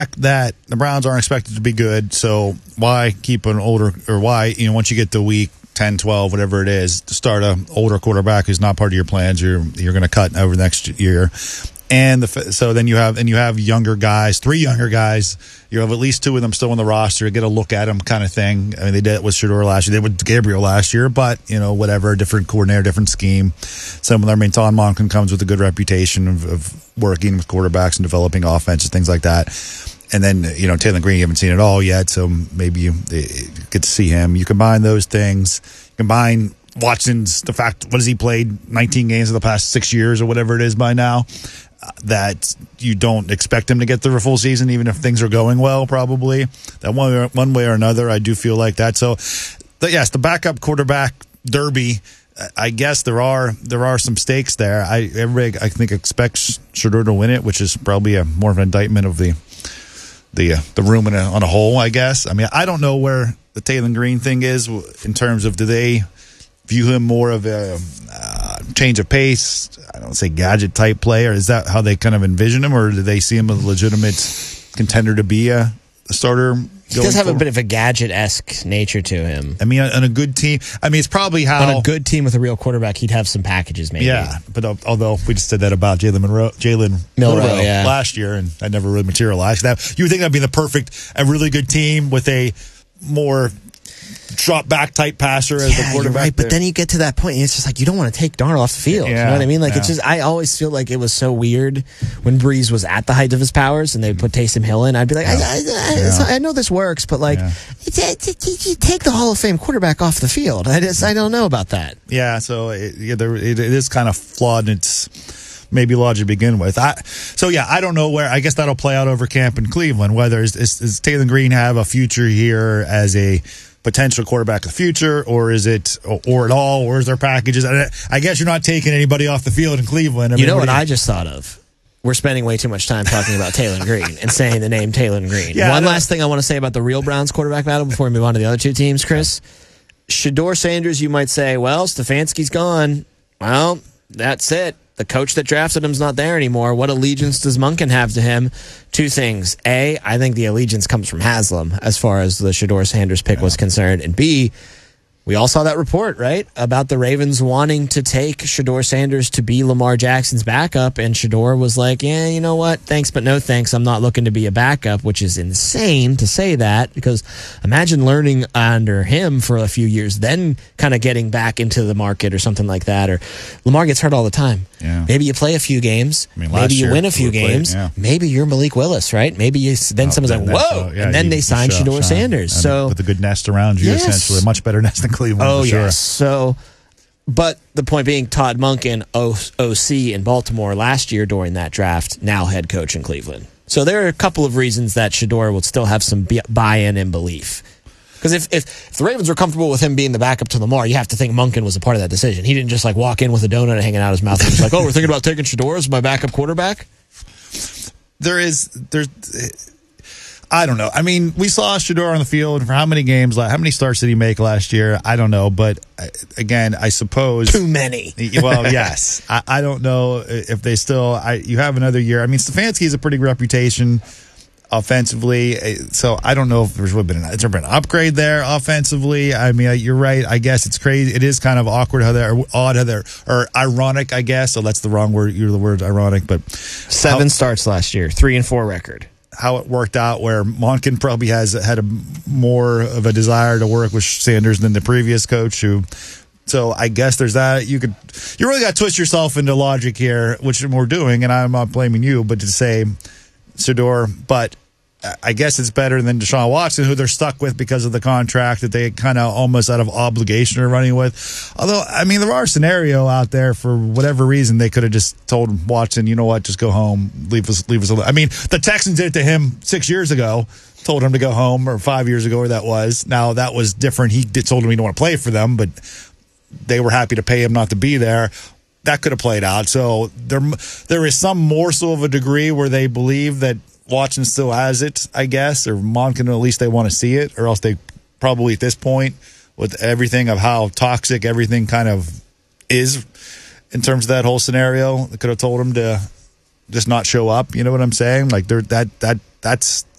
that the Browns aren't expected to be good, so why keep an older, or why, once you get to week 10, 12, whatever it is, to start an older quarterback who's not part of your plans, you're going to cut over the next year. And so then you have younger guys, 3 younger guys. You have at least 2 of them still on the roster. Get a look at them, kind of thing. I mean, they did it with Shedeur last year. They did with Gabriel last year, but whatever, different coordinator, different scheme. Some of them. I mean, Todd Monken comes with a good reputation of working with quarterbacks and developing offenses, things like that. And then Taylor Green, you haven't seen it all yet, so maybe you get to see him. You combine those things. Combine Watson's the fact, what has he played 19 games in the past 6 years or whatever it is by now. That you don't expect him to get through a full season, even if things are going well, probably. That one way or another, I do feel like that. So, yes, the backup quarterback derby, I guess there are some stakes there. Everybody, I think, expects Shedeur to win it, which is probably more of an indictment of the room on a whole, I guess. I mean, I don't know where the Taylor Green thing is in terms of, do they view him more of a change of pace, I don't say gadget type player? Is that how they kind of envision him, or do they see him as a legitimate contender to be a starter? He does have a bit of a gadget-esque nature to him. I mean, on a good team, it's probably how... On a good team with a real quarterback, he'd have some packages, maybe. Yeah, but although we just said that about Jalen Milroe last year, and that never really materialized. You would think that'd be a really good team with a more drop back type passer as the quarterback. You're right, but then you get to that point and it's just like, you don't want to take Darnold off the field. You know what I mean? Like, it's just, I always feel like it was so weird when Breeze was at the height of his powers and they put Taysom Hill in. I'd be like, I know this works, but like, you take the Hall of Fame quarterback off the field. I don't know about that. Yeah, so it is kind of flawed in its maybe logic to begin with. I don't know where. I guess that'll play out over camp in Cleveland. Whether is Taylor Green have a future here as a potential quarterback of the future, or is it, or at all, or is there packages? I guess you're not taking anybody off the field in Cleveland. You know what I just thought of? We're spending way too much time talking about Taylor Green and saying the name Taylor Green. One last thing I want to say about the real Browns quarterback battle before we move on to the other 2 teams, Chris. Shedeur Sanders, you might say, well, Stefanski's gone. Well, that's it. The coach that drafted him's not there anymore. What allegiance does Monken have to him? 2 things. A, I think the allegiance comes from Haslam as far as the Shedeur Sanders pick was concerned. And B, we all saw that report, right, about the Ravens wanting to take Shedeur Sanders to be Lamar Jackson's backup, and Shedeur was like, yeah, you know what, thanks but no thanks, I'm not looking to be a backup, which is insane to say that, because imagine learning under him for a few years, then kind of getting back into the market or something like that. Or Lamar gets hurt all the time. Yeah. Maybe you play a few games, maybe you win a few games, maybe you're Malik Willis, right? Maybe someone's like, whoa, and then they sign Shedeur Sanders. So with a good nest around you, essentially, a much better nest than Cleveland. Oh, yes. So, but the point being, Todd Monken, OC in Baltimore last year during that draft, now head coach in Cleveland. So there are a couple of reasons that Shedeur will still have some buy-in and belief. Because if the Ravens were comfortable with him being the backup to Lamar, you have to think Monken was a part of that decision. He didn't just like walk in with a donut hanging out his mouth and was like, oh, we're thinking about taking Shedeur as my backup quarterback. I don't know. I mean, we saw Shedeur on the field for how many games? How many starts did he make last year? I don't know. But again, I suppose too many. Well, yes. I don't know if they still. You have another year. I mean, Stefanski has a pretty good reputation offensively, so I don't know if has there been an upgrade there offensively. I mean, you're right. I guess it's crazy. It is kind of awkward or ironic, I guess. So that's the wrong word. You're the word ironic, but 7 starts last year, 3-4 record. How it worked out, where Monken probably had more of a desire to work with Sanders than the previous coach. So I guess there's that. You really got to twist yourself into logic here, which we're doing, and I'm not blaming you, but to say Shedeur, but I guess it's better than Deshaun Watson, who they're stuck with because of the contract that they kind of almost out of obligation are running with. Although, I mean, there are scenarios out there for whatever reason they could have just told Watson, you know what, just go home, leave us alone. I mean, the Texans did it to him 6 years ago, told him to go home, or 5 years ago, or that was. Now, that was different. He told him he didn't want to play for them, but they were happy to pay him not to be there. That could have played out. So there is some morsel of a degree where they believe that Watson still has it, I guess, or Monken, at least they want to see it, or else they probably at this point, with everything of how toxic everything kind of is in terms of that whole scenario, they could have told him to just not show up. You know what I'm saying? Like that's